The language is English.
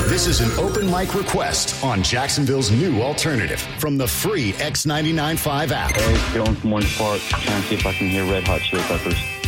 This is an open mic request on Jacksonville's new alternative from the free X99.5 app. Hey, it's Dylan from Orange Park. Trying to see if I can hear Red Hot Chili Peppers.